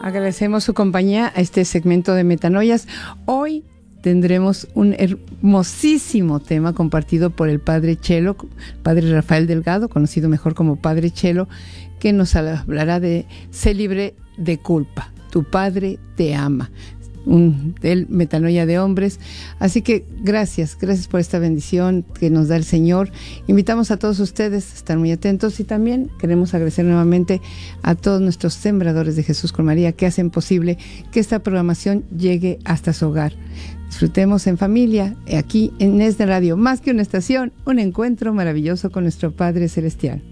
Agradecemos su compañía a este segmento de Metanoias. Hoy tendremos un hermosísimo tema compartido por el Padre Chelo, Padre Rafael Delgado, conocido mejor como Padre Chelo, que nos hablará de Sé libre de culpa. Tu Padre te ama. Del Metanoia de Hombres. Así que gracias por esta bendición que nos da el Señor. Invitamos a todos ustedes a estar muy atentos y también queremos agradecer nuevamente a todos nuestros sembradores de Jesús con María que hacen posible que esta programación llegue hasta su hogar. Disfrutemos en familia, aquí en Esde Radio, más que una estación, un encuentro maravilloso con nuestro Padre Celestial.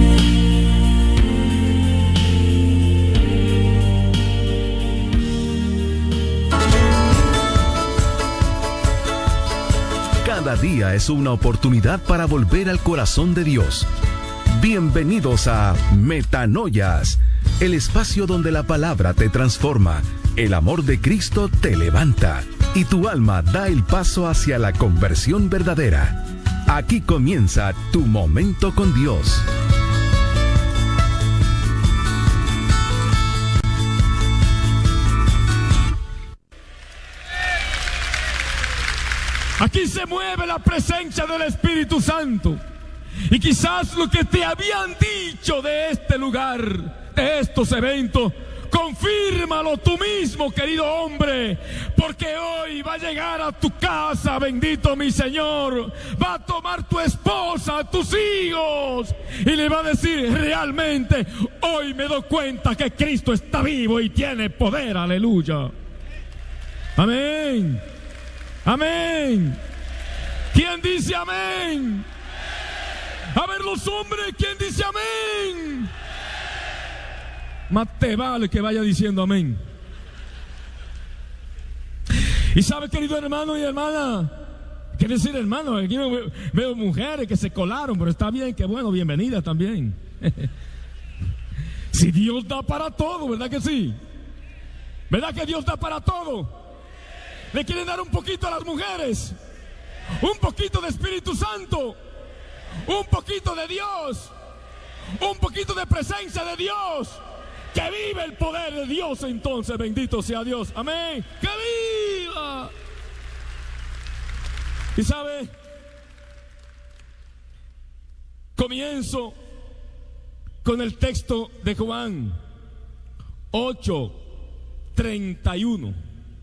Cada día es una oportunidad para volver al corazón de Dios. Bienvenidos a Metanoias, el espacio donde la palabra te transforma, el amor de Cristo te levanta y tu alma da el paso hacia la conversión verdadera. Aquí comienza tu momento con Dios. Aquí se mueve la presencia del Espíritu Santo. Y quizás lo que te habían dicho de este lugar, de estos eventos, confírmalo tú mismo, querido hombre, porque hoy va a llegar a tu casa, bendito mi Señor, va a tomar tu esposa, tus hijos, y le va a decir, realmente, hoy me doy cuenta que Cristo está vivo y tiene poder, aleluya. Amén. Amén. ¿Quién dice amén? A ver los hombres, ¿quién dice amén? Más te vale que vaya diciendo amén. Y sabe, querido hermano y hermana, quiere decir hermano, aquí veo mujeres que se colaron, pero está bien, que bueno, bienvenida también. Si Dios da para todo, ¿verdad que sí? ¿Verdad que Dios da para todo? ¿Le quieren dar un poquito a las mujeres? Un poquito de Espíritu Santo, un poquito de Dios, un poquito de presencia de Dios. Que vive el poder de Dios, entonces bendito sea Dios. Amén. Que viva. Y sabe, comienzo con el texto de Juan 8:31.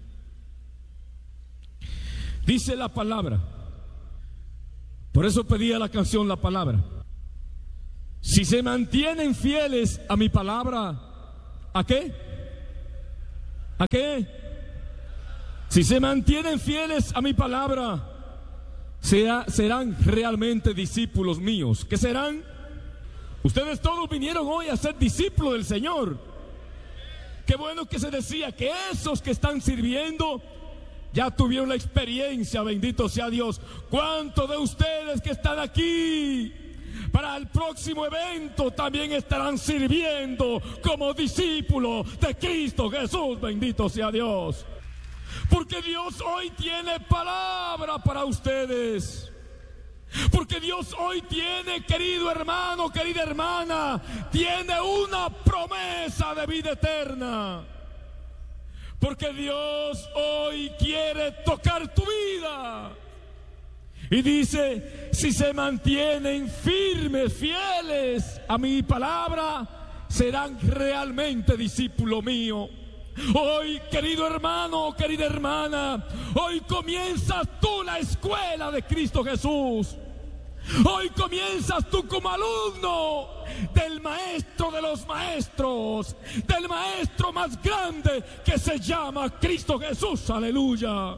Dice la palabra. Por eso pedía la canción la palabra. Si se mantienen fieles a mi palabra, ¿a qué? ¿A qué? Si se mantienen fieles a mi palabra, serán realmente discípulos míos. ¿Qué serán? Ustedes todos vinieron hoy a ser discípulos del Señor. Qué bueno que se decía que esos que están sirviendo ya tuvieron la experiencia, bendito sea Dios. ¿Cuántos de ustedes que están aquí para el próximo evento también estarán sirviendo como discípulos de Cristo Jesús? Bendito sea Dios. Porque Dios hoy tiene palabra para ustedes. Porque Dios hoy tiene, querido hermano, querida hermana, tiene una promesa de vida eterna. Porque Dios hoy quiere tocar tu vida. Y dice, si se mantienen firmes, fieles a mi palabra, serán realmente discípulo mío. Hoy, querido hermano, querida hermana, hoy comienzas tú la escuela de Cristo Jesús. Hoy comienzas tú como alumno del maestro de los maestros, del maestro más grande que se llama Cristo Jesús, aleluya.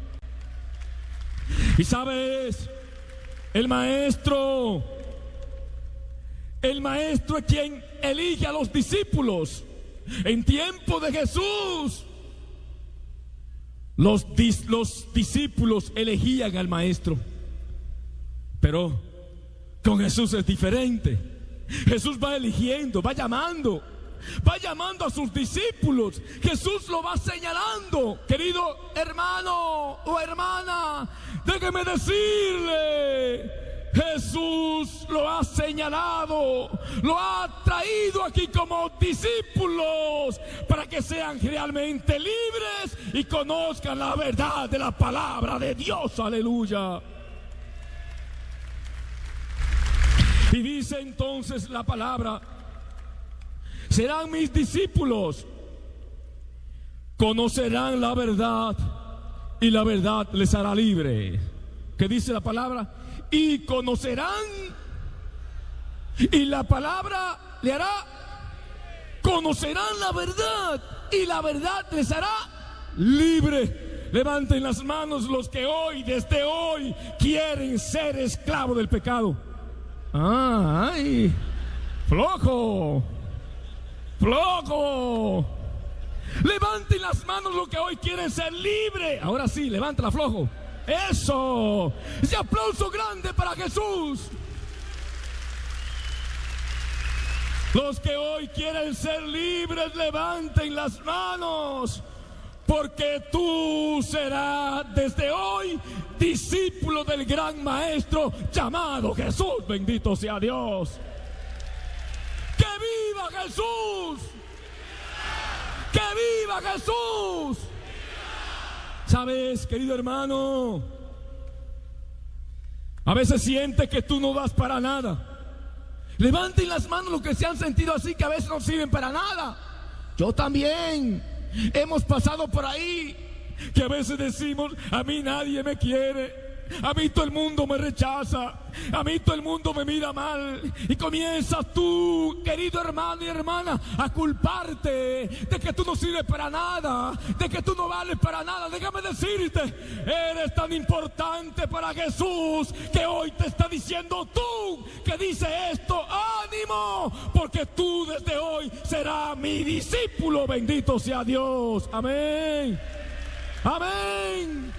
Y sabes, el maestro es quien elige a los discípulos. En tiempo de Jesús, los discípulos elegían al maestro. Pero con Jesús es diferente. Jesús va eligiendo, va llamando a sus discípulos. Jesús lo va señalando. Querido hermano o hermana, déjeme decirle Jesús lo ha señalado, lo ha traído aquí como discípulos para que sean realmente libres y conozcan la verdad de la palabra de Dios. Aleluya. Y dice entonces la palabra: serán mis discípulos, conocerán la verdad y la verdad les hará libre. ¿Qué dice la palabra? Y conocerán, y la palabra le hará, conocerán la verdad y la verdad les hará libre. Levanten las manos los que hoy, desde hoy, quieren ser esclavos del pecado. ¡Ay! ¡Flojo! ¡Flojo! Levanten las manos los que hoy quieren ser libres. Ahora sí, levántala, flojo. ¡Eso! Ese aplauso grande para Jesús. Los que hoy quieren ser libres, levanten las manos, porque tú serás desde hoy discípulo del gran maestro llamado Jesús. Bendito sea Dios. ¡Que viva Jesús! ¡Que viva Jesús! ¿Sabes, querido hermano? A veces sientes que tú no das para nada. Levanten las manos los que se han sentido así, que a veces no sirven para nada. Yo también. Hemos pasado por ahí, que a veces decimos: a mí nadie me quiere, a mí todo el mundo me rechaza, a mí todo el mundo me mira mal. Y comienzas tú, querido hermano y hermana, a culparte de que tú no sirves para nada, de que tú no vales para nada. Déjame decirte, eres tan importante para Jesús que hoy te está diciendo: tú que dices esto, ánimo, porque tú desde hoy serás mi discípulo. Bendito sea Dios. Amén. Amén.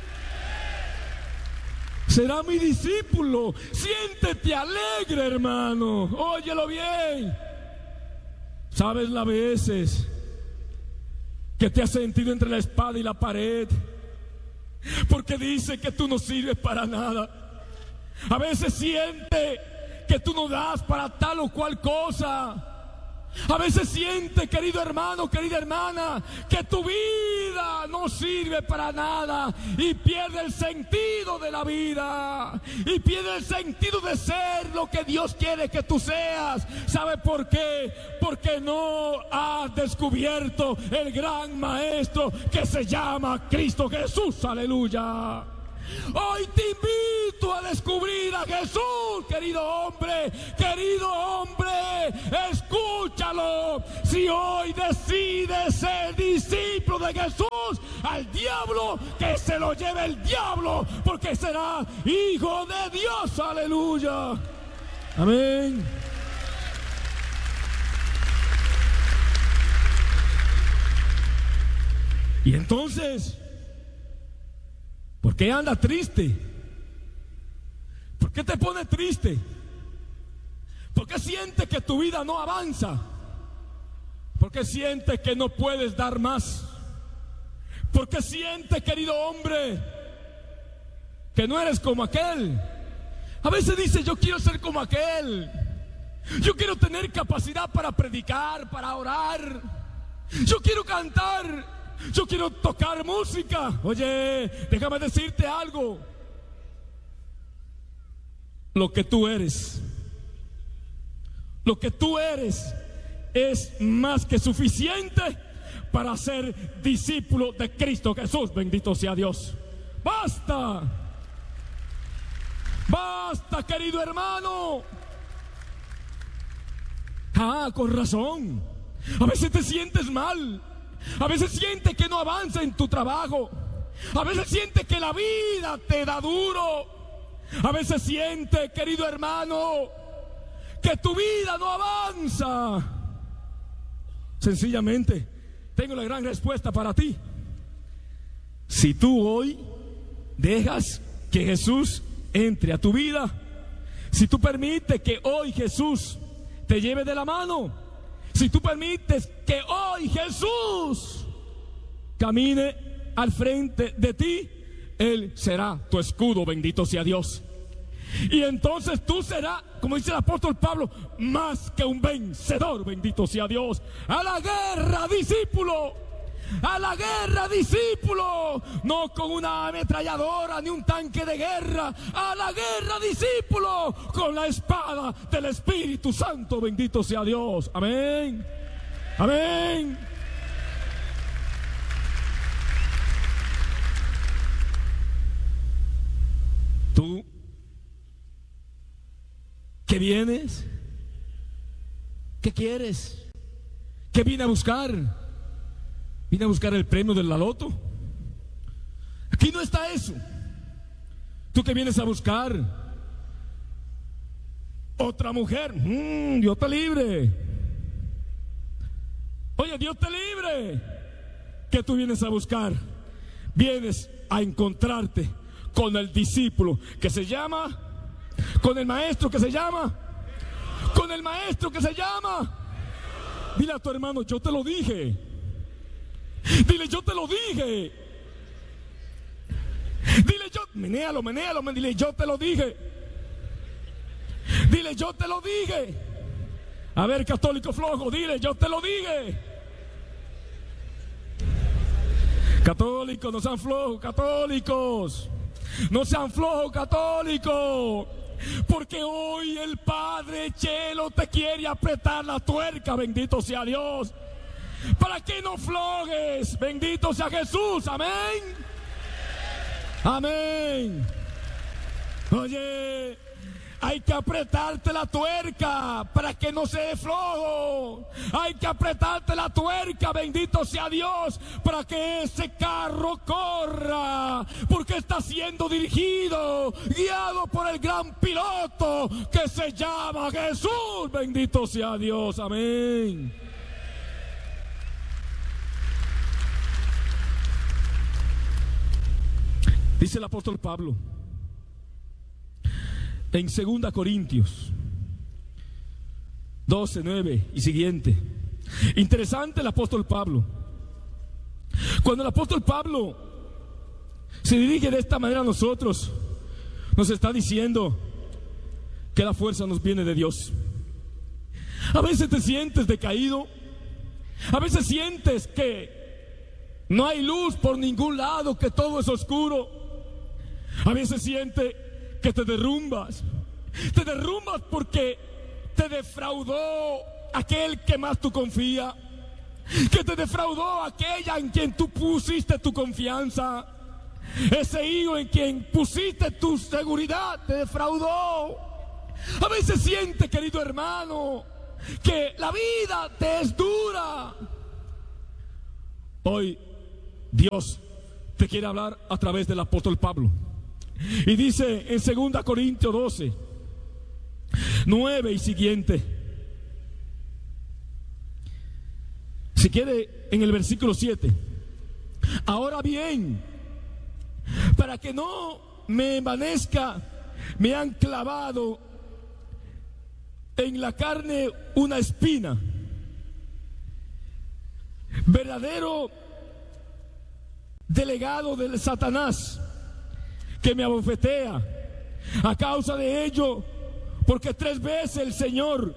Será mi discípulo. Siéntete alegre, hermano. Óyelo bien. ¿Sabes las veces que te has sentido entre la espada y la pared? Porque dice que tú no sirves para nada. A veces siente que tú no das para tal o cual cosa. A veces siente, querido hermano, querida hermana, que tu vida no sirve para nada y pierde el sentido de la vida y pierde el sentido de ser lo que Dios quiere que tú seas. ¿Sabe por qué? Porque no has descubierto el gran maestro que se llama Cristo Jesús. Aleluya. Hoy te invito a descubrir a Jesús, querido hombre, escúchalo. Si hoy decides ser discípulo de Jesús, al diablo que se lo lleve el diablo, porque será hijo de Dios. Aleluya. Amén. Y entonces, ¿por qué anda triste? ¿Por qué te pone triste? ¿Por qué sientes que tu vida no avanza? ¿Por qué sientes que no puedes dar más? ¿Por qué sientes, querido hombre, que no eres como aquel? A veces dices: yo quiero ser como aquel. Yo quiero tener capacidad para predicar, para orar. Yo quiero cantar. Yo quiero tocar música. Oye, déjame decirte algo. Lo que tú eres es más que suficiente para ser discípulo de Cristo Jesús. Bendito sea Dios. Basta. Basta, querido hermano. Con razón. A veces te sientes mal. A veces sientes que no avanza en tu trabajo. A veces sientes que la vida te da duro. A veces sientes, querido hermano, que tu vida no avanza. Sencillamente, tengo la gran respuesta para ti. Si tú hoy dejas que Jesús entre a tu vida, si tú permites que hoy Jesús te lleve de la mano, si tú permites que hoy Jesús camine al frente de ti, Él será tu escudo. Bendito sea Dios. Y entonces tú serás, como dice el apóstol Pablo, más que un vencedor, bendito sea Dios. A la guerra, discípulo. A la guerra, discípulo. No con una ametralladora ni un tanque de guerra. A la guerra, discípulo. Con la espada del Espíritu Santo, bendito sea Dios. Amén. Amén. Tú ¿qué vienes? ¿Qué quieres? ¿Qué vine a buscar? ¿Vine a buscar el premio del la loto? Aquí no está eso. ¿Tú qué vienes a buscar? Otra mujer. Dios te libre. Oye, Dios te libre. ¿Qué tú vienes a buscar? Vienes a encontrarte con el discípulo que se llama, con el maestro que se llama, con el maestro que se llama. Dile a tu hermano, yo te lo dije. Dile, yo te lo dije. Dile, menéalo, dile, yo te lo dije. Dile, yo te lo dije. A ver, católico flojo, dile, yo te lo dije. Católicos, no sean flojos, católicos. No sean flojos, católicos. Porque hoy el Padre Chelo te quiere apretar la tuerca, bendito sea Dios. Para que no flojes, bendito sea Jesús, amén. Amén. Oye, hay que apretarte la tuerca para que no seas flojo. Hay que apretarte la tuerca, bendito sea Dios, para que ese carro corra. Porque está siendo dirigido, guiado por el gran piloto que se llama Jesús. Bendito sea Dios, amén. Dice el apóstol Pablo en 2 Corintios 12, 9 y siguiente. Interesante el apóstol Pablo. Cuando el apóstol Pablo se dirige de esta manera a nosotros, nos está diciendo que la fuerza nos viene de Dios. A veces te sientes decaído, a veces sientes que no hay luz por ningún lado, que todo es oscuro. A veces sientes que te derrumbas porque te defraudó aquel que más tú confías, que te defraudó aquella en quien tú pusiste tu confianza, ese hijo en quien pusiste tu seguridad te defraudó. A veces sientes, querido hermano, que la vida te es dura. Hoy Dios te quiere hablar a través del apóstol Pablo. Y dice en 2 Corintios 12, 9 y siguiente. Si quiere, en el versículo 7. Ahora bien, para que no me envanezca, me han clavado en la carne una espina, verdadero delegado del Satanás, que me abofetea. A causa de ello, porque 3 veces el Señor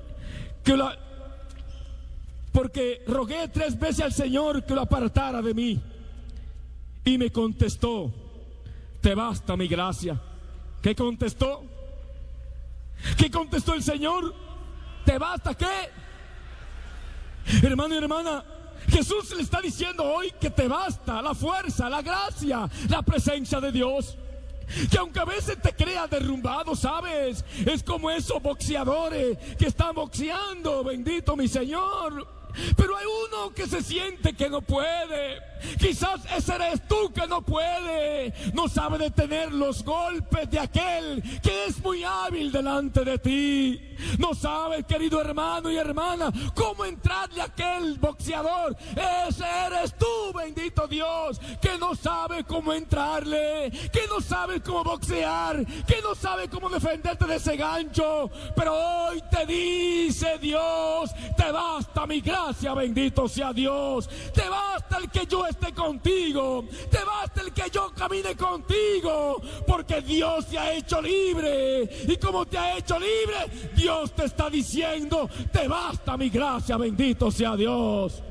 porque rogué 3 veces al Señor que lo apartara de mí, y me contestó: te basta mi gracia. ¿Qué contestó? ¿Qué contestó el Señor? ¿Te basta qué? Hermano y hermana, Jesús le está diciendo hoy que te basta la fuerza, la gracia, la presencia de Dios. Que aunque a veces te creas derrumbado, ¿sabes? Es como esos boxeadores que están boxeando, bendito mi Señor. Pero hay uno que se siente que no puede. Quizás ese eres tú que no puede. No sabe detener los golpes de aquel que es muy hábil delante de ti. No sabes, querido hermano y hermana, cómo entrarle a aquel boxeador. Ese eres tú, bendito Dios, que no sabe cómo entrarle, que no sabe cómo boxear, que no sabe cómo defenderte de ese gancho. Pero hoy te dice Dios: te basta mi gracia, bendito sea Dios. Te basta el que yo esté contigo. Te basta el que yo camine contigo. Porque Dios te ha hecho libre. Y como te ha hecho libre, Dios te está diciendo: te basta mi gracia, bendito sea Dios.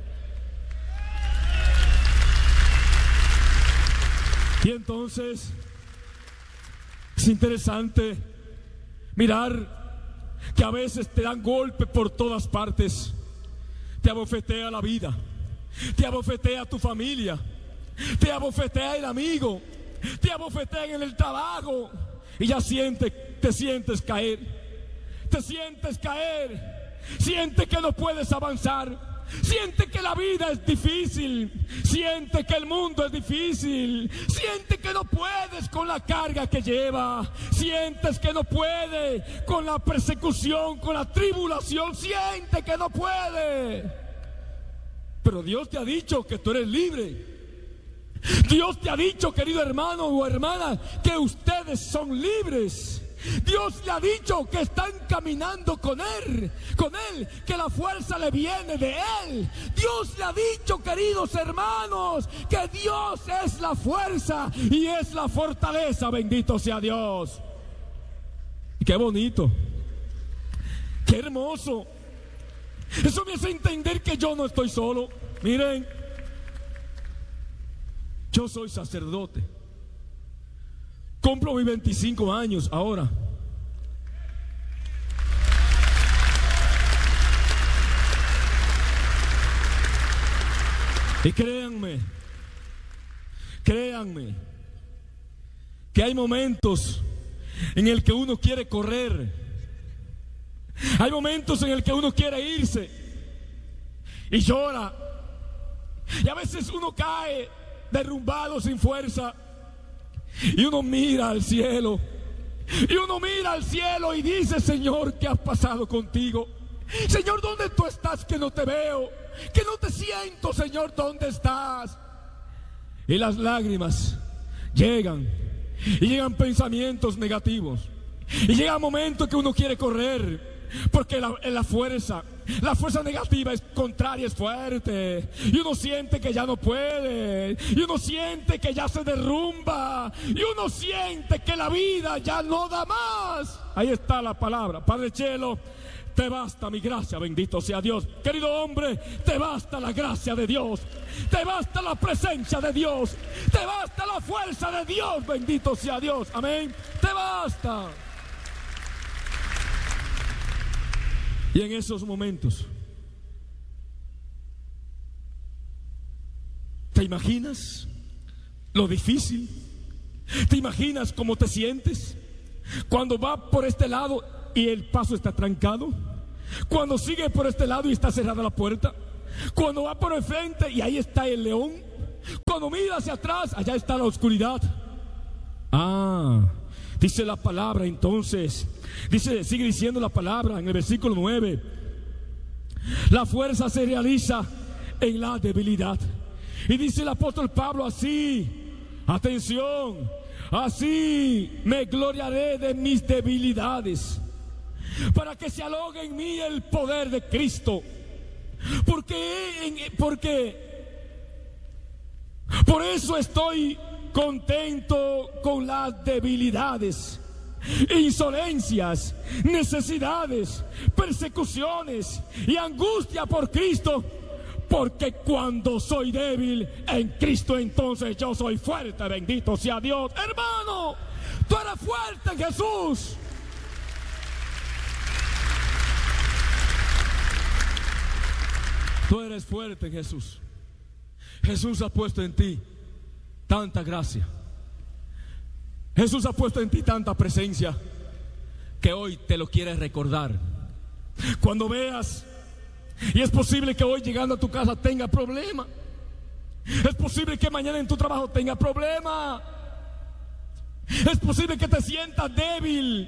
Y entonces es interesante mirar que a veces te dan golpe por todas partes. Te abofetea la vida, te abofetea tu familia, te abofetea el amigo, te abofetea en el trabajo, y ya te sientes caer, sientes que no puedes avanzar. Siente que la vida es difícil, siente que el mundo es difícil, siente que no puedes con la carga que lleva, sientes que no puede con la persecución, con la tribulación, siente que no puede. Pero Dios te ha dicho que tú eres libre. Dios te ha dicho, querido hermano o hermana, que ustedes son libres. Dios le ha dicho que están caminando con Él, que la fuerza le viene de Él. Dios le ha dicho, queridos hermanos, que Dios es la fuerza y es la fortaleza, bendito sea Dios. Y qué bonito, qué hermoso. Eso me hace entender que yo no estoy solo. Miren, yo soy sacerdote. Cumplo mis 25 años ahora. Y créanme, que hay momentos en el que uno quiere correr. Hay momentos en el que uno quiere irse y llora. Y a veces uno cae derrumbado sin fuerza. Y uno mira al cielo. Y dice: Señor, ¿qué ha pasado contigo? Señor, ¿dónde tú estás que no te veo? Que no te siento, Señor, ¿dónde estás? Y las lágrimas llegan. Y llegan pensamientos negativos. Y llega un momento que uno quiere correr. Porque la fuerza negativa es contraria, es fuerte. Y uno siente que ya no puede. Y uno siente que ya se derrumba. Y uno siente que la vida ya no da más. Ahí está la palabra. Padre Chelo, te basta mi gracia, bendito sea Dios. Querido hombre, te basta la gracia de Dios. Te basta la presencia de Dios. Te basta la fuerza de Dios, bendito sea Dios. Amén. Te basta. Y en esos momentos, ¿te imaginas lo difícil? ¿Te imaginas cómo te sientes cuando va por este lado y el paso está trancado? Cuando sigue por este lado y está cerrada la puerta. Cuando va por el frente y ahí está el león. Cuando mira hacia atrás, allá está la oscuridad. Dice la palabra entonces. Sigue diciendo la palabra en el versículo 9. La fuerza se realiza en la debilidad. Y dice el apóstol Pablo así, atención, así me gloriaré de mis debilidades, para que se alogue en mí el poder de Cristo. Porque por eso estoy contento con las debilidades, insolencias, necesidades, persecuciones y angustia por Cristo, porque cuando soy débil en Cristo, entonces yo soy fuerte, bendito sea Dios. Hermano, tú eres fuerte en Jesús. Tú eres fuerte en Jesús. Jesús ha puesto en ti tanta gracia. Jesús ha puesto en ti tanta presencia que hoy te lo quieres recordar. Cuando veas, y es posible que hoy llegando a tu casa tenga problema. Es posible que mañana en tu trabajo tenga problema. Es posible que te sientas débil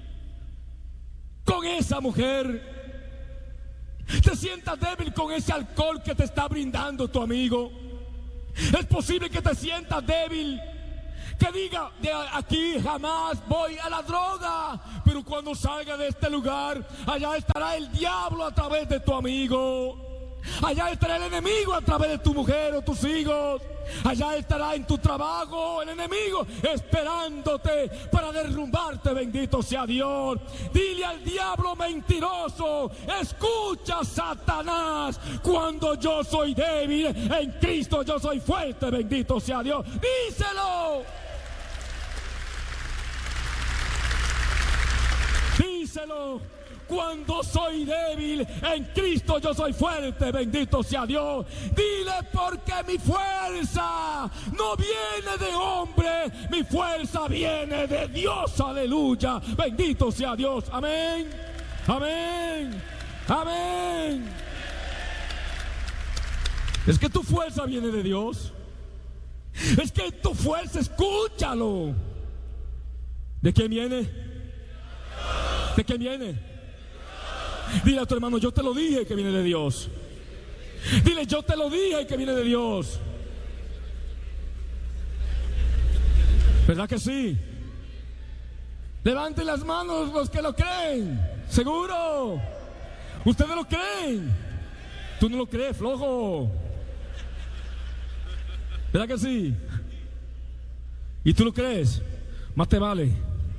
con esa mujer. Te sientas débil con ese alcohol que te está brindando tu amigo. Es posible que te sientas débil, que diga: de aquí jamás voy a la droga. Pero cuando salga de este lugar, allá estará el diablo a través de tu amigo. Allá estará el enemigo a través de tu mujer o tus hijos. Allá estará en tu trabajo el enemigo esperándote para derrumbarte. Bendito sea Dios. Dile al diablo mentiroso: escucha, Satanás, cuando yo soy débil, en Cristo yo soy fuerte. Bendito sea Dios. Díselo. Díselo. Cuando soy débil, en Cristo yo soy fuerte. Bendito sea Dios. Dile: porque mi fuerza no viene de hombre, mi fuerza viene de Dios. Aleluya. Bendito sea Dios. Amén. Amén. Amén. Es que tu fuerza viene de Dios. Es que tu fuerza, escúchalo. ¿De quién viene? ¿De quién viene? Dile a tu hermano: yo te lo dije que viene de Dios. Dile: yo te lo dije que viene de Dios. ¿Verdad que sí? Levanten las manos los que lo creen. ¿Seguro? ¿Ustedes lo creen? Tú no lo crees, flojo. ¿Verdad que sí? ¿Y tú lo crees? Más te vale.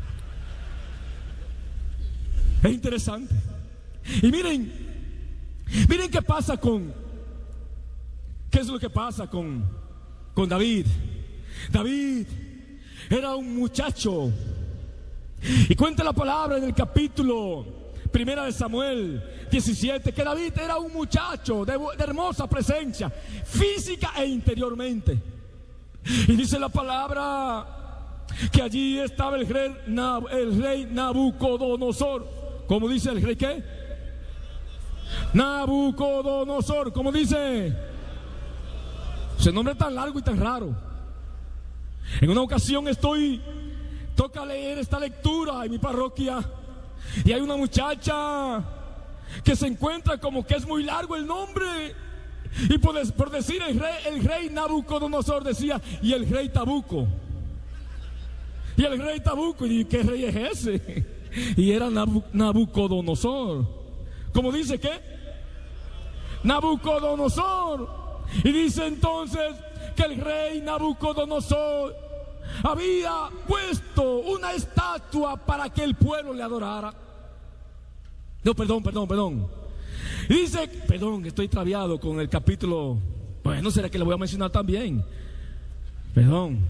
Es interesante. Y miren qué pasa ¿qué es lo que pasa con David? David era un muchacho. Y cuenta la palabra en el capítulo 1 de Samuel 17, que David era un muchacho de hermosa presencia, física e interiormente. Y dice la palabra que allí estaba el rey Nabucodonosor. ¿Cómo dice el rey qué? Nabucodonosor. ¿Cómo dice? Ese nombre tan largo y tan raro. En una ocasión toca leer esta lectura en mi parroquia, y hay una muchacha que se encuentra como que es muy largo el nombre, y por decir el rey Nabucodonosor decía: y el rey Tabuco. Y el rey Tabuco. Y ¿qué rey es ese? Y era Nabucodonosor. ¿Cómo dice qué? Nabucodonosor. Y dice entonces que el rey Nabucodonosor había puesto una estatua para que el pueblo le adorara. No, perdón. Y dice, perdón, estoy traviado con el capítulo. Bueno, ¿será que le voy a mencionar también? Perdón.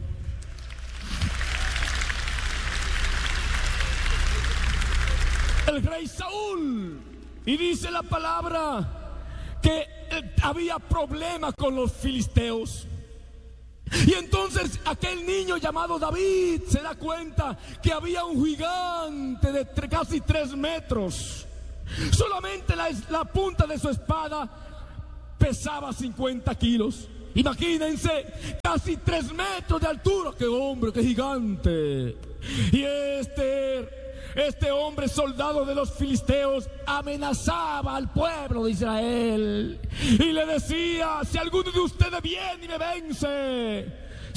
El rey Saúl. Y dice la palabra que había problemas con los filisteos. Y entonces aquel niño llamado David se da cuenta que había un gigante de casi 3 metros. Solamente la punta de su espada pesaba 50 kilos. Imagínense, casi 3 metros de altura. ¡Qué hombre, qué gigante! Y este hombre, soldado de los filisteos, amenazaba al pueblo de Israel y le decía: si alguno de ustedes viene y me vence,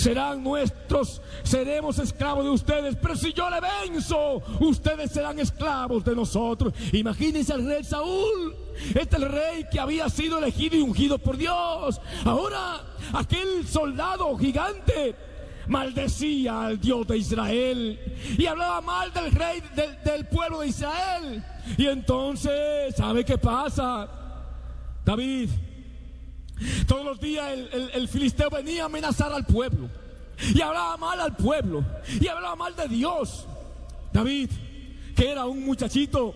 seremos esclavos de ustedes, pero si yo le venzo, ustedes serán esclavos de nosotros. Imagínense al rey Saúl, el rey que había sido elegido y ungido por Dios. Ahora aquel soldado gigante maldecía al Dios de Israel y hablaba mal del rey del pueblo de Israel. Y entonces, ¿sabe qué pasa? David, todos los días el filisteo venía a amenazar al pueblo y hablaba mal al pueblo y hablaba mal de Dios. David, que era un muchacho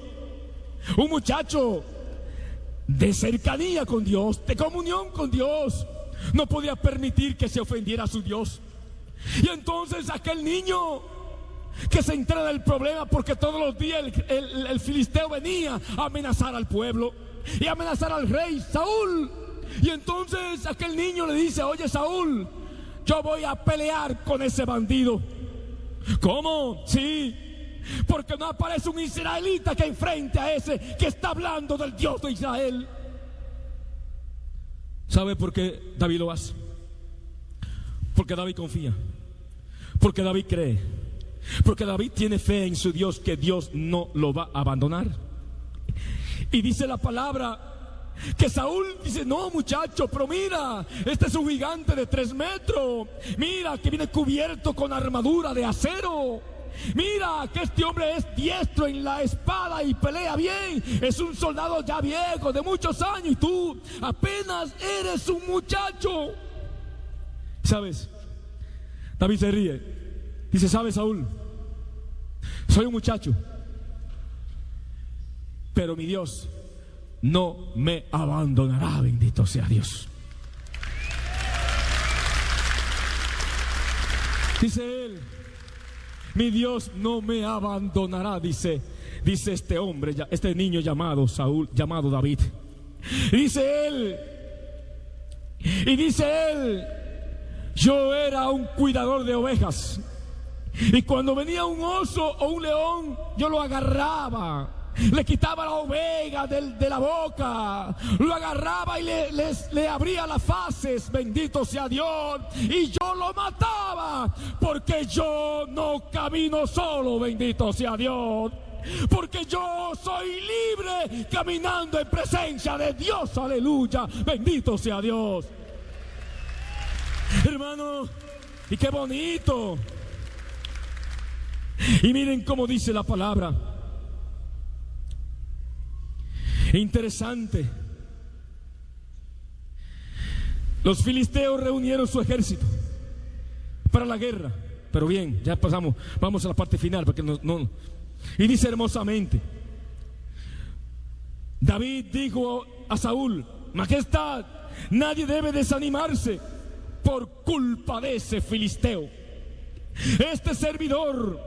de cercanía con Dios, de comunión con Dios, no podía permitir que se ofendiera a su Dios. Y entonces aquel niño que se entera del problema, porque todos los días el filisteo venía a amenazar al pueblo y a amenazar al rey Saúl. Y entonces aquel niño le dice: oye, Saúl, yo voy a pelear con ese bandido. ¿Cómo? Sí, porque no aparece un israelita que enfrente a ese que está hablando del Dios de Israel. ¿Sabe por qué David lo hace? Porque David confía, porque David cree, porque David tiene fe en su Dios, que Dios no lo va a abandonar. Y dice la palabra que Saúl dice: no, muchacho, pero mira, este es un gigante de 3 metros. Mira que viene cubierto con armadura de acero. Mira que este hombre es diestro en la espada y pelea bien. Es un soldado ya viejo, de muchos años, y tú apenas eres un muchacho. ¿Sabes? David se ríe. Dice: ¿sabes, Saúl? Soy un muchacho, pero mi Dios no me abandonará. Bendito sea Dios. Dice él: mi Dios no me abandonará, dice este hombre, este niño llamado Saúl, llamado David. Y dice él, yo era un cuidador de ovejas, y cuando venía un oso o un león, yo lo agarraba, le quitaba la oveja de la boca, lo agarraba y le abría las faces, bendito sea Dios, y yo lo mataba, porque yo no camino solo, bendito sea Dios, porque yo soy libre caminando en presencia de Dios, aleluya, bendito sea Dios. Hermano, y qué bonito. Y miren cómo dice la palabra. Interesante. Los filisteos reunieron su ejército para la guerra. Pero bien, ya pasamos, vamos a la parte final, porque no. Y dice hermosamente: David dijo a Saúl: Majestad, nadie debe desanimarse por culpa de ese filisteo. Este servidor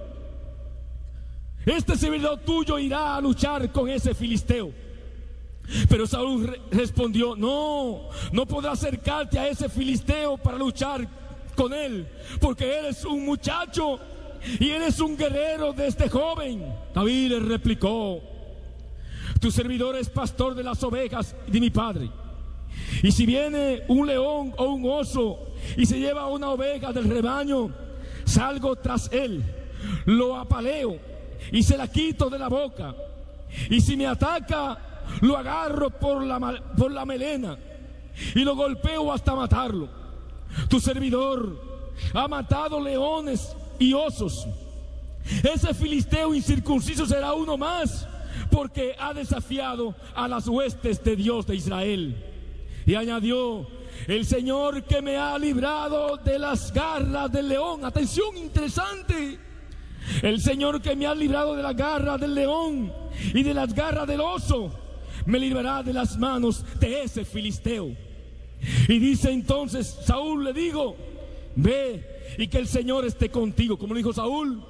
tuyo irá a luchar con ese filisteo. Pero Saúl respondió: no podrás acercarte a ese filisteo para luchar con él, porque eres un muchacho y eres un guerrero de este joven. David le replicó: tu servidor es pastor de las ovejas de mi padre, y si viene un león o un oso y se lleva una oveja del rebaño, salgo tras él, lo apaleo y se la quito de la boca, y si me ataca, lo agarro por la melena y lo golpeo hasta matarlo. Tu servidor ha matado leones y osos. Ese filisteo incircunciso será uno más, porque ha desafiado a las huestes de Dios de Israel. Y añadió: el Señor que me ha librado de las garras del león. Atención, interesante. El Señor que me ha librado de las garras del león y de las garras del oso, me librará de las manos de ese filisteo. Y dice entonces Saúl: le digo, ve y que el Señor esté contigo. Como le dijo Saúl: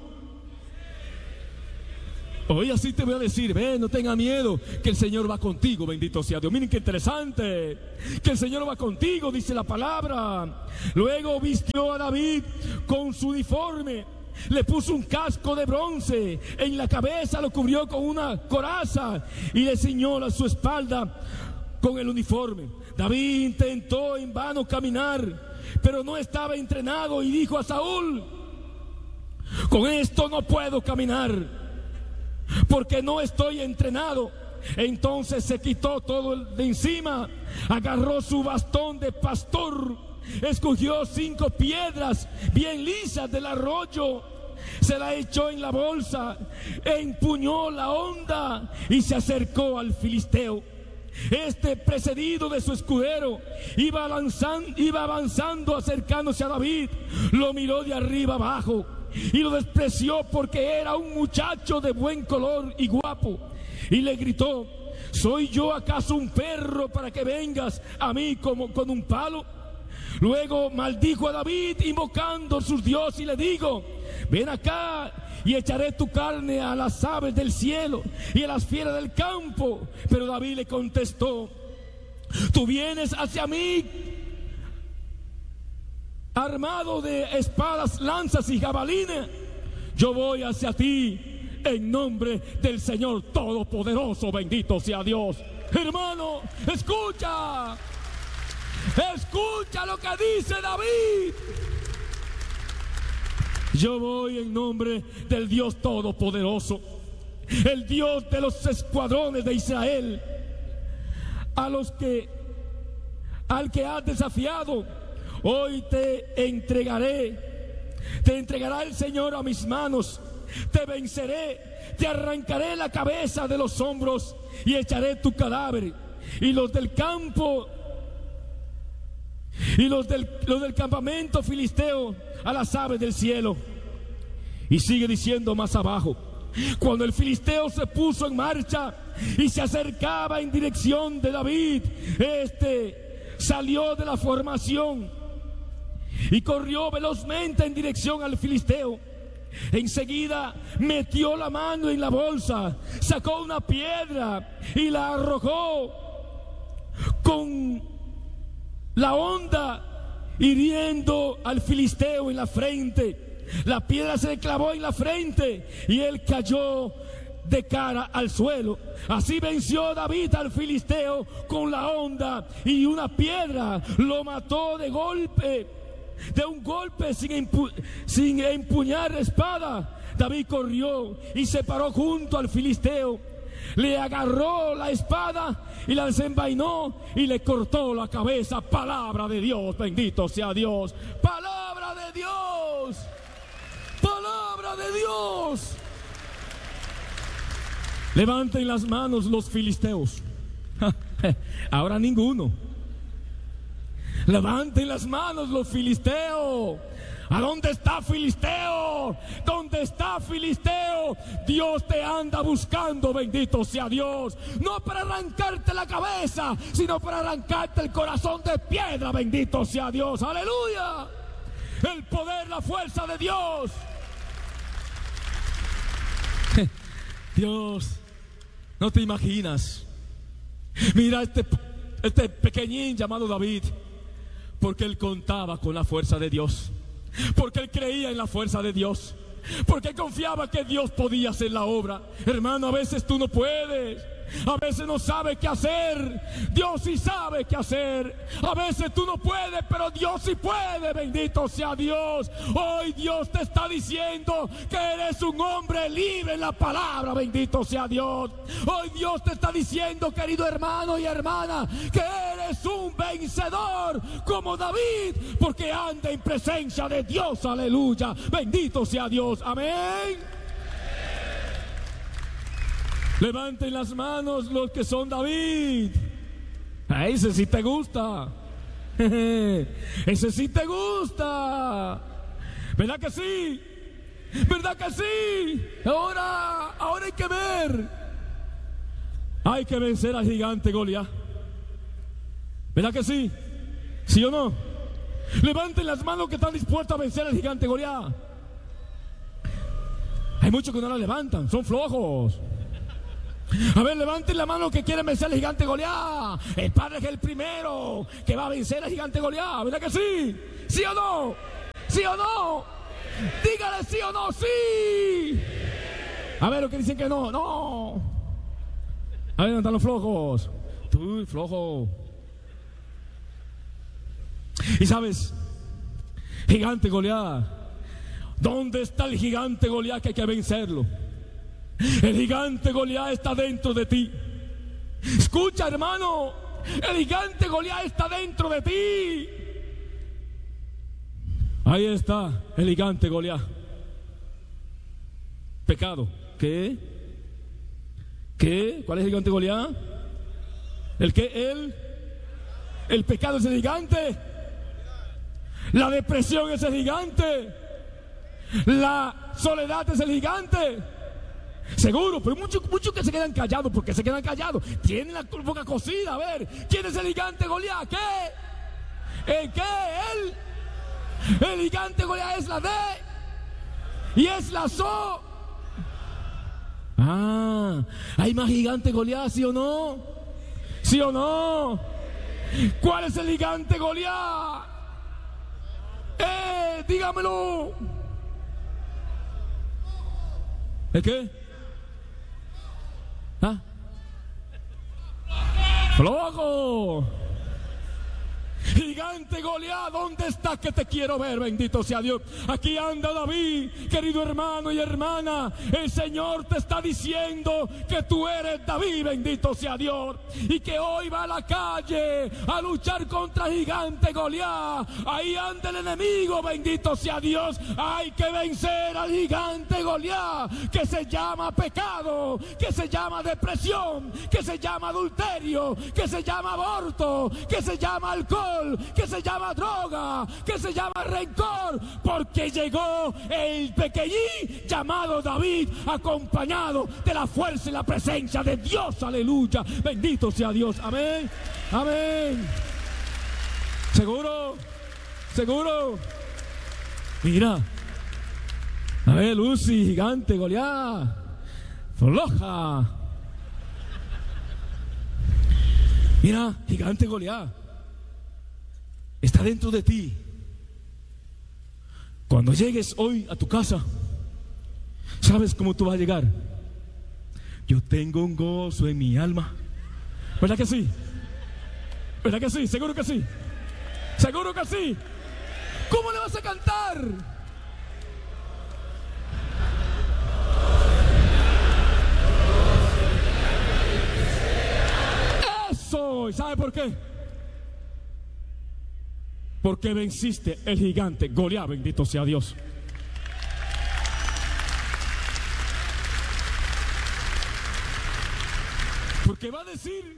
hoy así te voy a decir, ve, no tenga miedo, que el Señor va contigo, bendito sea Dios. Miren qué interesante, que el Señor va contigo, dice la palabra. Luego vistió a David con su uniforme, le puso un casco de bronce, en la cabeza lo cubrió con una coraza y le ciñó su espalda con el uniforme. David intentó en vano caminar, pero no estaba entrenado, y dijo a Saúl: con esto no puedo caminar, porque no estoy entrenado. Entonces se quitó todo de encima, agarró su bastón de pastor, escogió 5 piedras bien lisas del arroyo, se la echó en la bolsa, empuñó la honda y se acercó al filisteo. Este, precedido de su escudero, iba avanzando, acercándose a David. Lo miró de arriba abajo y lo despreció, porque era un muchacho de buen color y guapo, y le gritó: ¿soy yo acaso un perro para que vengas a mí como con un palo? Luego maldijo a David, invocando a sus dioses, y le dijo: ven acá y echaré tu carne a las aves del cielo y a las fieras del campo. Pero David le contestó: tú vienes hacia mí armado de espadas, lanzas y jabalines. Yo voy hacia ti en nombre del Señor Todopoderoso, bendito sea Dios. Hermano, escucha lo que dice David. Yo voy en nombre del Dios Todopoderoso, el Dios de los escuadrones de Israel, al que has desafiado, hoy te entregará el Señor a mis manos, te venceré, te arrancaré la cabeza de los hombros y echaré tu cadáver, y los del campo y los del campamento filisteo a las aves del cielo. Y sigue diciendo más abajo: cuando el filisteo se puso en marcha y se acercaba en dirección de David, salió de la formación y corrió velozmente en dirección al filisteo. Enseguida metió la mano en la bolsa, sacó una piedra y la arrojó con la honda, hiriendo al filisteo en la frente. La piedra se le clavó en la frente y él cayó de cara al suelo. Así venció David al filisteo con la honda, y una piedra lo mató de un golpe sin empuñar espada. David corrió y se paró junto al filisteo, le agarró la espada y la desenvainó y le cortó la cabeza. Palabra de Dios, bendito sea Dios. Palabra de Dios. Palabra de Dios. Levanten las manos los filisteos. Ahora ninguno. Levanten las manos los filisteos. ¿A dónde está Filisteo? ¿Dónde está Filisteo? Dios te anda buscando, bendito sea Dios. No para arrancarte la cabeza, sino para arrancarte el corazón de piedra, bendito sea Dios. Aleluya. El poder, la fuerza de Dios. Dios, no te imaginas. Mira este pequeñín llamado David, porque él contaba con la fuerza de Dios, porque él creía en la fuerza de Dios, porque él confiaba que Dios podía hacer la obra. Hermano, a veces tú no puedes, a veces no sabes qué hacer. Dios sí sabe qué hacer. A veces tú no puedes, pero Dios sí puede, bendito sea Dios. Hoy Dios te está diciendo que eres un hombre libre en la palabra, bendito sea Dios. Hoy Dios te está diciendo, querido hermano y hermana, que eres un vencedor como David, porque anda en presencia de Dios. Aleluya, bendito sea Dios. Amén. Levanten las manos los que son David. A ese sí te gusta. Ese sí te gusta. ¿Verdad que sí? ¿Verdad que sí? Ahora hay que ver. Hay que vencer al gigante Goliat. ¿Verdad que sí? ¿Sí o no? Levanten las manos que están dispuestos a vencer al gigante Goliat. Hay muchos que no la levantan, son flojos. A ver, levanten la mano que quieren vencer al gigante Goliat. El Padre es el primero que va a vencer al gigante Goliat. ¿Verdad que sí? ¿Sí o no? ¿Sí o no? Dígale sí o no. ¡Sí! A ver, los que dicen que no. ¡No! A ver, ¿dónde están los flojos? Tú, flojo. Y sabes, gigante Goliat, ¿dónde está el gigante Goliat que hay que vencerlo? El gigante Goliat está dentro de ti. Escucha, hermano, el gigante Goliat está dentro de ti. Ahí está el gigante Goliat. Pecado. ¿Qué? ¿Qué? ¿Cuál es el gigante Goliat? ¿El qué? El pecado es el gigante. La depresión es el gigante. La soledad es el gigante. Seguro, pero muchos que se quedan callados. ¿Por qué se quedan callados? Tienen la boca cocida. A ver, ¿quién es el gigante Goliat? ¿Qué? ¿El qué? El gigante Goliat es la D y es la SO. Ah, ¿hay más gigante Goliat, sí o no? ¿Sí o no? ¿Cuál es el gigante Goliat? Dígamelo. ¿El qué? ¿Ah? ¡Flojo! Gigante Goliat, ¿dónde estás que te quiero ver? Bendito sea Dios. Aquí anda David, querido hermano y hermana. El Señor te está diciendo que tú eres David, bendito sea Dios. Y que hoy va a la calle a luchar contra Gigante Goliat. Ahí anda el enemigo, bendito sea Dios. Hay que vencer al Gigante Goliat, que se llama pecado, que se llama depresión, que se llama adulterio, que se llama aborto, que se llama alcohol, que se llama droga, que se llama rencor, porque llegó el pequeñín llamado David, acompañado de la fuerza y la presencia de Dios. Aleluya, bendito sea Dios. Amén, amén. ¿Seguro? ¿Seguro? Mira, a ver, Lucy, Gigante Goliat, floja. Mira, Gigante Goliat está dentro de ti. Cuando llegues hoy a tu casa, ¿sabes cómo tú vas a llegar? Yo tengo un gozo en mi alma. ¿Verdad que sí? ¿Verdad que sí? ¿Seguro que sí? ¿Seguro que sí? ¿Cómo le vas a cantar? Eso. ¿Sabe por qué? Porque venciste el gigante Goliat, bendito sea Dios. Porque va a decir: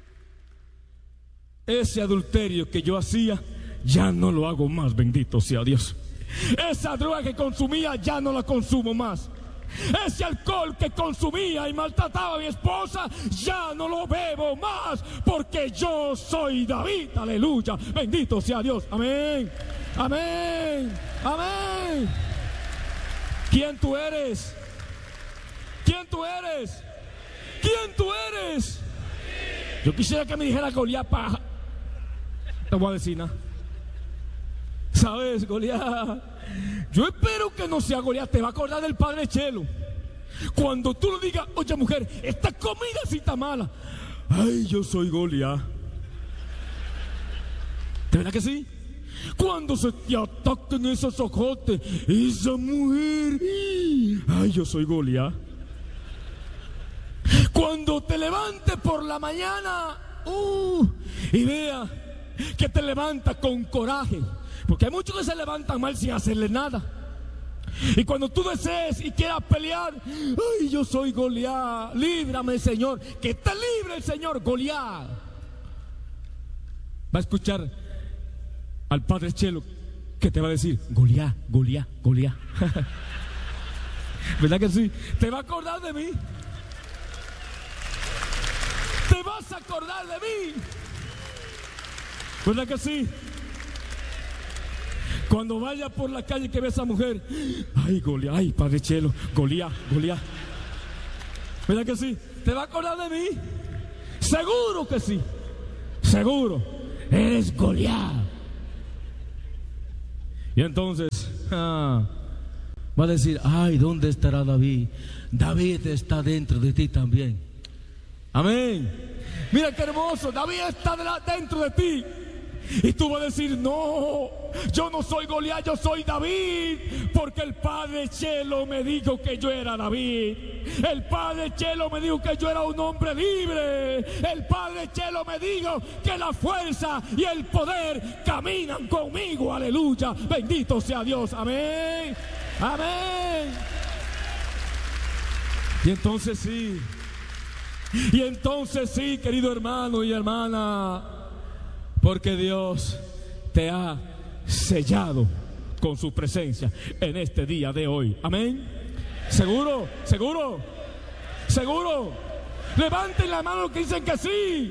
ese adulterio que yo hacía, ya no lo hago más, bendito sea Dios. Esa droga que consumía, ya no la consumo más. Ese alcohol que consumía y maltrataba a mi esposa, ya no lo bebo más, porque yo soy David. Aleluya, bendito sea Dios. Amén, amén, amén. ¿Quién tú eres? ¿Quién tú eres? ¿Quién tú eres? Yo quisiera que me dijera Goliat paja. Te voy a decir nada. ¿Sabes, Goliat? Yo espero que no sea Goliat. Te va a acordar del Padre Chelo. Cuando tú le digas: oye, mujer, esta comida sí está mala. Ay, yo soy Goliat. ¿De verdad que sí? Cuando se te ataquen esos ojotes, esa mujer, ay, yo soy Goliat. Cuando te levantes por la mañana y vea que te levantas con coraje, porque hay muchos que se levantan mal sin hacerle nada. Y cuando tú desees y quieras pelear, ay, yo soy Goliat, líbrame, Señor. Que te libre el Señor, Goliat. Va a escuchar al Padre Chelo, que te va a decir: Goliat, Goliat, Goliat. ¿Verdad que sí? Te va a acordar de mí. Te vas a acordar de mí. ¿Verdad que sí? Cuando vaya por la calle que ve a esa mujer, ay, Goliat, ay, Padre Chelo, Goliat, Goliat. ¿Verdad que sí? ¿Te va a acordar de mí? Seguro que sí. Seguro. Eres Goliat. Y entonces va a decir: ay, ¿dónde estará David? David está dentro de ti también. Amén. Mira qué hermoso. David está dentro de ti. Y tú vas a decir: no, yo no soy Goliat, yo soy David, porque el Padre Chelo me dijo que yo era David. El Padre Chelo me dijo que yo era un hombre libre. El Padre Chelo me dijo que la fuerza y el poder caminan conmigo. Aleluya, bendito sea Dios. Amén, amén. Y entonces sí, querido hermano y hermana, porque Dios te ha sellado con su presencia en este día de hoy. Amén. ¿Seguro? ¿Seguro? ¿Seguro? Levanten la mano que dicen que sí.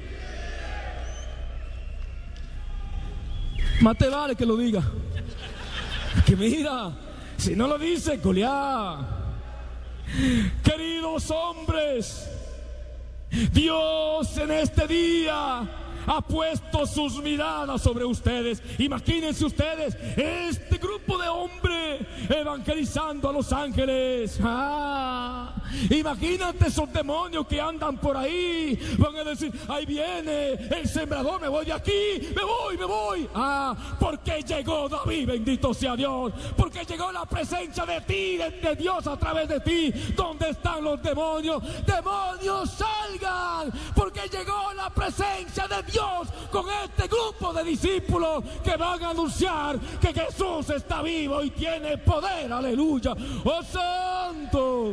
Más te vale que lo diga. Que mira, si no lo dice, Goliat. Queridos hombres, Dios en este día ha puesto sus miradas sobre ustedes. Imagínense ustedes este grupo de hombres evangelizando a Los Ángeles. Imagínate esos demonios que andan por ahí. Van a decir: ahí viene el sembrador, me voy de aquí, me voy. Porque llegó David, bendito sea Dios. Porque llegó la presencia de ti, de Dios a través de ti. ¿Dónde están los demonios? Demonios, salgan. Porque llegó la presencia de Dios con este grupo de discípulos que van a anunciar que Jesús está vivo y tiene poder. Aleluya. ¡Oh, santo!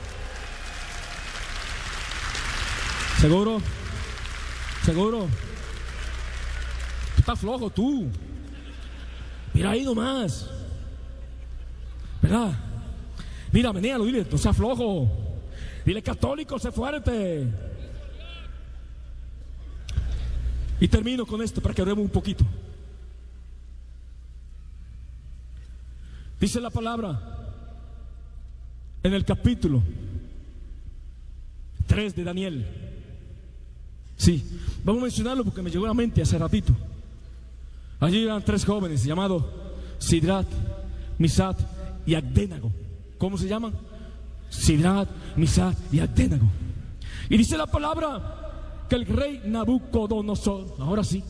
¿Seguro? Tú estás flojo, tú. Mira ahí nomás, ¿verdad? Mira, menéalo, dile: no seas flojo. Dile: católico, sé fuerte. Y termino con esto para que oremos un poquito. Dice la palabra en el capítulo 3 de Daniel. Sí, vamos a mencionarlo porque me llegó a la mente hace ratito. Allí eran 3 jóvenes llamados Sidrat, Misat y Abdenago. ¿Cómo se llaman? Sidrat, Misat y Abdenago. Y dice la palabra que el rey Nabucodonosor, ahora sí,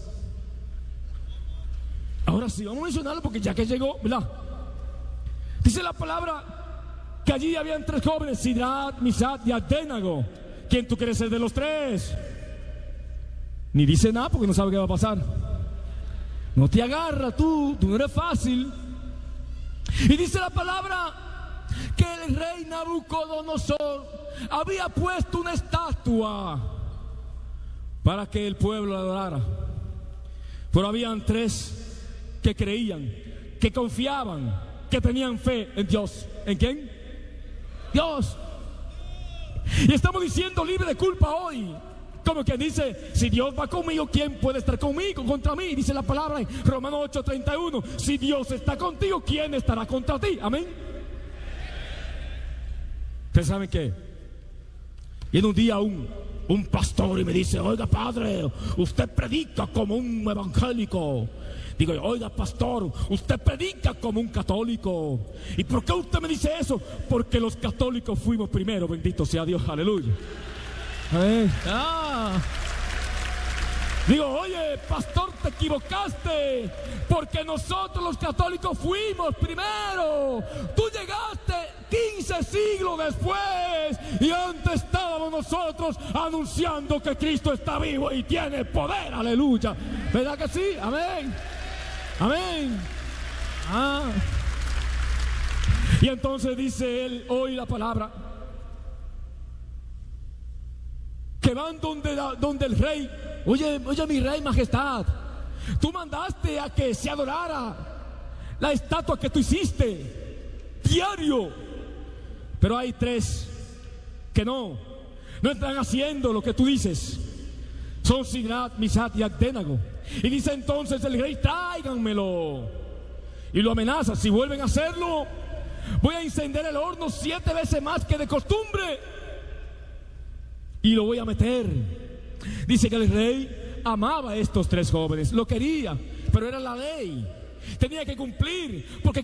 vamos a mencionarlo porque ya que llegó, ¿verdad? Dice la palabra que allí habían 3 jóvenes, Sidrat, Misat y Abdenago. ¿Quién tú quieres ser de los 3? Ni dice nada porque no sabe qué va a pasar. No te agarra tú no eres fácil. Y dice la palabra que el rey Nabucodonosor había puesto una estatua para que el pueblo la adorara. Pero habían 3 que creían, que confiaban, que tenían fe en Dios. ¿En quién? Dios. Y estamos diciendo libre de culpa hoy. Como quien dice: si Dios va conmigo, ¿quién puede estar conmigo, contra mí? Dice la palabra en Romanos 8:31: si Dios está contigo, ¿quién estará contra ti? Amén. ¿Ustedes saben qué? Viene un día un pastor y me dice: oiga, padre, usted predica como un evangélico. Digo: oiga, pastor, usted predica como un católico. ¿Y por qué usted me dice eso? Porque los católicos fuimos primero, bendito sea Dios, aleluya. Digo: oye, pastor, te equivocaste, porque nosotros los católicos fuimos primero. Tú llegaste 15 siglos después y antes estábamos nosotros anunciando que Cristo está vivo y tiene poder, aleluya. ¿Verdad que sí? Amén. Y entonces dice él hoy la palabra que van donde el rey. Oye, mi rey, majestad, tú mandaste a que se adorara la estatua que tú hiciste diario, pero hay 3 que no están haciendo lo que tú dices. Son Sidrat, Misat y Abdenago. Y dice entonces el rey: tráiganmelo. Y lo amenaza: si vuelven a hacerlo, voy a encender el horno 7 veces más que de costumbre y lo voy a meter. Dice que el rey amaba a estos 3 jóvenes, lo quería, pero era la ley, tenía que cumplir, porque